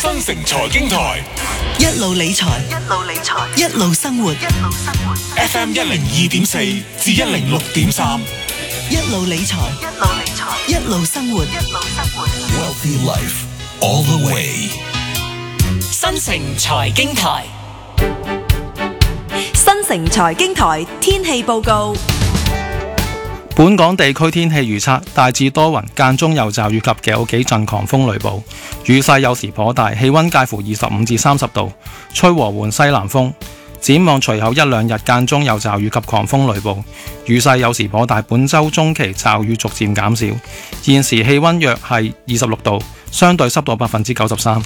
新城財經台， 一路理財，一路生活。 FM 102.4至106.3， 一路理財，一路生活。 Wealthy Life all the way。 新城財經台， 新城財經台天氣報告。 本港地區天氣預測大致多雲，間中有驟雨及有幾陣狂風雷暴，雨勢有時頗大，氣溫介乎25至30度，吹和緩西南風。展望隨後一兩日間中有驟雨及狂風雷暴，雨勢有時頗大。本週中期驟雨逐漸減少。現時氣溫約係26度，相對濕度93%。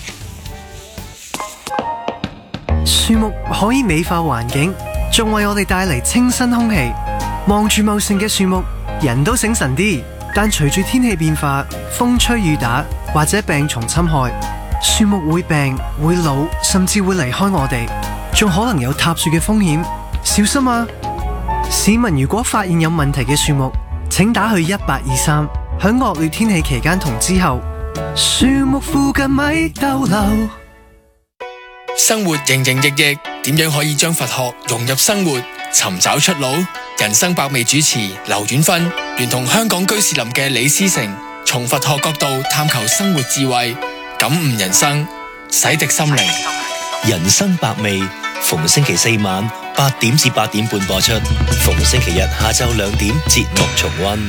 樹木可以美化環境，仲為我哋帶嚟清新空氣。望住茂盛嘅樹木，人都醒神啲。但隨住天氣變化，風吹雨打或者病蟲侵害，樹木會病、會老，甚至會離開我哋，仲可能有塌樹嘅風險。小心啊！市民如果發現有問題嘅樹木，請打去1823。響惡劣天氣期間同之後，樹木附近咪逗留。 生活營營役役，點樣可以將佛學融入生活，尋找出路？人生百味主持劉遠芬聯同香港居士林嘅李思成，從佛學角度探求生活智慧，感悟人生，洗滌心靈。 人生百味，逢星期四晚8點至8點半播出，逢星期日下晝2點節目重溫。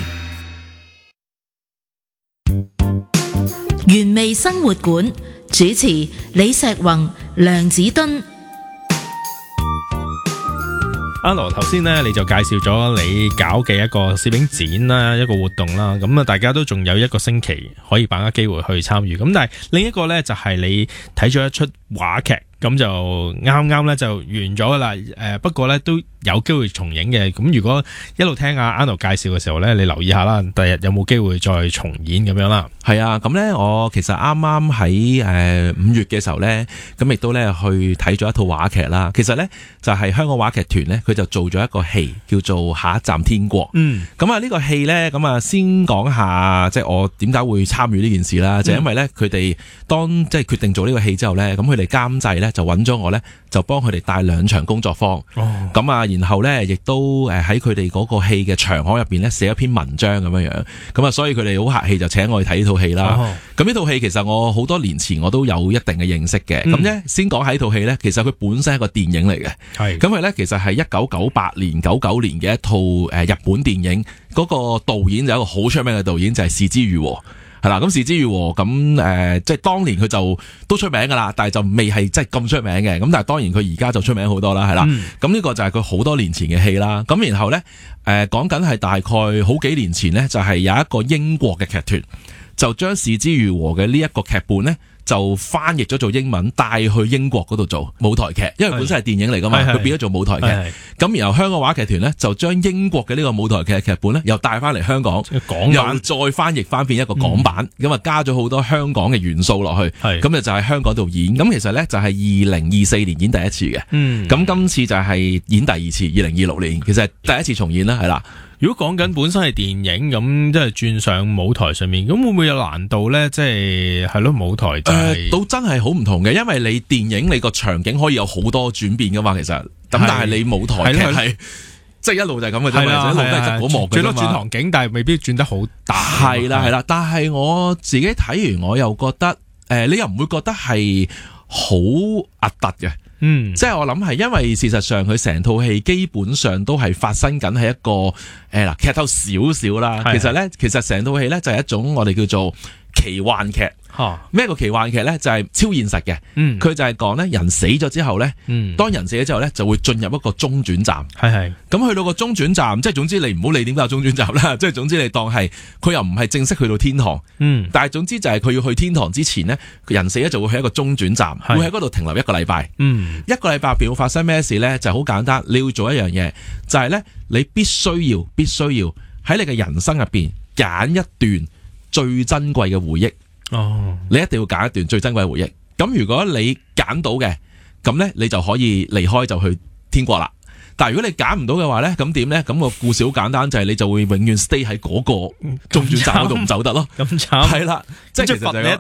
原味生活館主持李石宏、梁子敦。 阿羅頭先咧，你就介紹咗你搞嘅一個攝影展啦，一個活動啦，咁啊，大家都仲有一個星期可以把握機會去參與。咁但係另一個咧就係你睇咗一出話劇，咁就啱啱咧就完咗噶啦。不過咧都有機會重映嘅。咁如果一路聽阿 Anno 介紹嘅時候咧，你留意下啦，第日有冇機會再重演咁樣啦？ 係啊，咁咧我其實啱啱喺5月嘅時候咧，咁亦都咧去睇咗一套話劇啦。其實咧就係香港話劇團咧，佢就做咗一個戲叫做《下一站天國》。咁啊呢個戲咧，咁啊先講下即係我點解會參與呢件事啦。就因為咧佢哋當即係決定做呢個戲之後咧，咁佢哋監製咧就揾咗我咧，就幫佢哋帶2場工作坊。咁啊，然後咧亦都喺佢哋嗰個戲嘅場刊入邊咧寫一篇文章咁樣樣。咁啊，所以佢哋好客氣就請我去睇呢套戲啦。咁呢套戲其實我好多年前我都有一定嘅認識嘅。咁咧先講喺呢套戲咧，其實佢本身係一個電影嚟嘅。咁佢咧其實係1998年、99年嘅一套日本電影。嗰個導演就係一個好出名嘅導演，就係是枝裕和。係啦，咁是枝裕和咁即係當年佢就都出名噶啦，但係就未係即係咁出名嘅。咁但係當然佢而家就出名好多啦，係啦。咁呢個就係佢好多年前嘅戲啦。咁然後咧講緊係大概好幾年前咧，就係有一個英國嘅劇團就將是枝裕和嘅呢一個劇本咧，就翻譯咗做英文，帶去英國嗰度做舞台劇，因為本身係電影嚟噶嘛，佢變咗做舞台劇。咁然後香港話劇團咧，就將英國嘅呢個舞台劇嘅劇本咧，又帶翻嚟香港，又再翻譯翻變一個港版，咁啊加咗好多香港嘅元素落去，咁就喺香港度演。咁其實咧就係2024年演第一次嘅，咁今次就係演第二次，2026年其實係第一次重演啦，係啦。 如果講緊本身係電影咁，即係轉上舞台上面，咁會唔會有難度咧？即係咯，舞台就係都真係好唔同嘅，因為你電影你個場景可以有好多轉變噶嘛，其實咁，但係你舞台劇係即係一路就係咁嘅啫，一路都係就嗰幕嘅啫嘛。最多轉行景，但係未必轉得好大。係啦，但係我自己睇完，我又覺得你又唔會覺得係好核突嘅。即係我諗係因為事實上佢成套戲基本上都係發生緊係一個劇透少少啦。其實成套戲咧就係一種我哋叫做奇幻劇。咩個奇幻劇咧？就係超現實嘅。佢就係講咧人死咗之後咧，當人死咗之後咧就會進入一個中轉站。咁去到個中轉站，即係總之你唔好理點解有中轉站啦。即係總之你當係佢又唔係正式去到天堂。但係總之就係佢要去天堂之前咧，人死咗就會去一個中轉站，會喺嗰度停留1個禮拜。1個禮拜入邊會發生咩事咧？就好簡單，你要做一樣嘢，就係咧你必須要喺你嘅人生入邊揀一段最珍貴嘅回憶。你一定要揀一段最珍貴嘅回憶。咁如果你揀到嘅，咁咧你就可以離開就去天國啦。但係如果你揀唔到嘅話咧，咁點咧？咁個故事好簡單，就係你就會永遠 stay 喺嗰個中轉站嗰度唔走得咯。咁慘係啦，即係其實你一